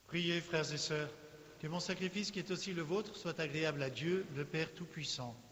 Priez, frères et sœurs, que mon sacrifice qui est aussi le vôtre soit agréable à Dieu, le Père Tout-Puissant.